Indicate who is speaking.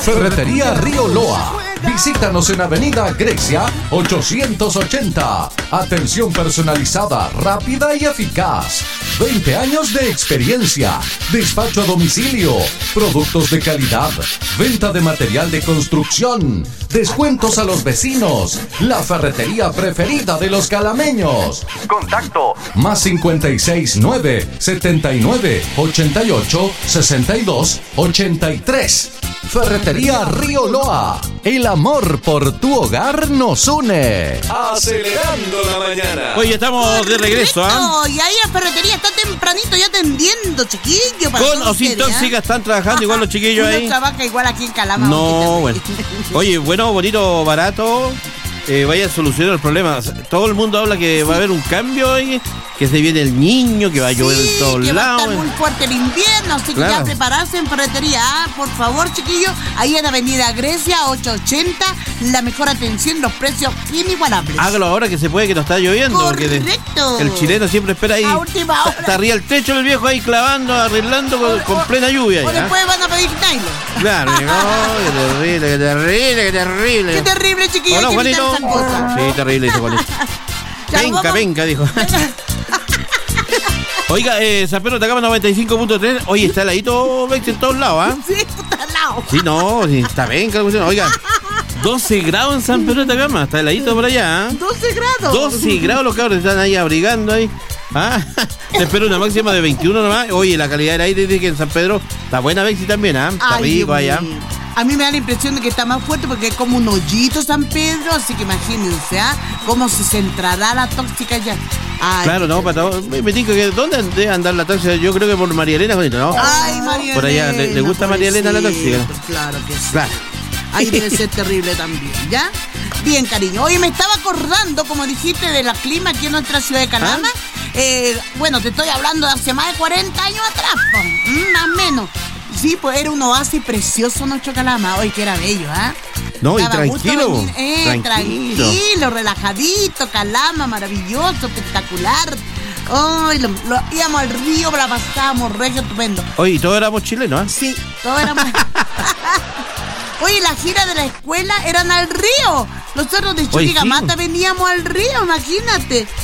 Speaker 1: Ferretería Río Loa. Visítanos en Avenida Grecia 880. Atención personalizada, rápida y eficaz. 20 años de experiencia. Despacho a domicilio. Productos de calidad. Venta de material de construcción. Descuentos a los vecinos. La ferretería preferida de los calameños. Contacto más 569 79 88 62 83. Ferretería Río Loa. El amor por tu hogar nos une. Acelerando la mañana.
Speaker 2: Oye, estamos de regreso, ¿ah?
Speaker 3: Y ahí la ferretería está tempranito ya atendiendo, chiquillo.
Speaker 2: Con o sin tóxica están trabajando igual los chiquillos ahí.
Speaker 3: Uno trabaja igual aquí en Calama.
Speaker 2: No, bueno. Oye, bueno, bonito, barato. Vaya a solucionar el problema. Todo el mundo habla que va a haber un cambio y que se viene el niño, que va a llover en todos
Speaker 3: que
Speaker 2: lados.
Speaker 3: Va a estar muy fuerte el invierno, así que ya prepararse en ferretería. Por favor, chiquillos, ahí en Avenida Grecia 880, la mejor atención, los precios inigualables.
Speaker 2: Hágalo ahora que se puede, que no está lloviendo.
Speaker 3: Correcto.
Speaker 2: Que el chileno siempre espera ahí.
Speaker 3: A última hora.
Speaker 2: Está arriba el techo el viejo ahí clavando, arreglando con plena lluvia.
Speaker 3: O después van a pedir nylon.
Speaker 2: Claro, qué terrible.
Speaker 3: Qué terrible, chiquillos.
Speaker 2: Hola, Juanito. Sí, terrible, dijo Juanito. Venga, dijo. Oiga, San Pedro de Atacama 95.3. Oye, está heladito en todos lados, ¿ah?
Speaker 3: Sí, está helado.
Speaker 2: Sí, no, está venga. Oiga, 12 grados en San Pedro de Atacama. Está heladito por allá, ¿eh?
Speaker 3: 12 grados.
Speaker 2: 12 grados los cabros están ahí abrigando ahí. Se espera una máxima de 21 nomás. Oye, la calidad del aire dice que en San Pedro está buena, Bexi también, ¿ah? Está rico allá.
Speaker 3: A mí me da la impresión de que está más fuerte porque es como un hoyito San Pedro, así que imagínense, cómo se centrará la tóxica allá. Ay,
Speaker 2: claro, no, para todo. Me digo que ¿dónde debe andar la tóxica? Yo creo que por María Elena, ¿no?
Speaker 3: Ay, María Elena.
Speaker 2: Por allá, ¿le gusta María Elena la tóxica?
Speaker 3: Claro que sí.
Speaker 2: Claro.
Speaker 3: Ahí debe ser terrible también, ¿ya? Bien, cariño. Oye, me estaba acordando, como dijiste, de la clima aquí en nuestra ciudad de Calama. Bueno, te estoy hablando de hace más de 40 años atrás, más o menos. Sí, pues era un oasis precioso nuestro Calama. Oye, que era bello,
Speaker 2: No, y
Speaker 3: daba
Speaker 2: tranquilo.
Speaker 3: Tranquilo, relajadito, Calama, maravilloso, espectacular. Ay, lo íbamos al río, la pasábamos regio, estupendo.
Speaker 2: Oye, todos éramos chilenos,
Speaker 3: Sí, todos éramos. Oye, la gira de la escuela eran al río. Nosotros de Chuquicamata veníamos al río, imagínate.